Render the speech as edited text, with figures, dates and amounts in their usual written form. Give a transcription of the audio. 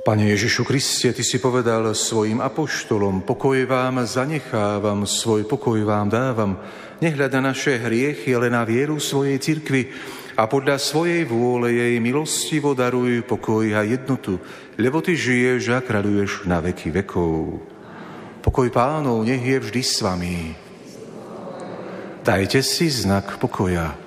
Pane Ježišu Kriste, Ty si povedal svojim apoštolom, pokoj vám zanechávam, svoj pokoj vám dávam. Nehľada naše hriechy, ale na vieru svojej cirkvi a podľa svojej vôle jej milostivo daruj pokoj a jednotu, lebo Ty žiješ a kráľuješ na veky vekov. Pokoj Pánov nech je vždy s vami. Dajte si znak pokoja.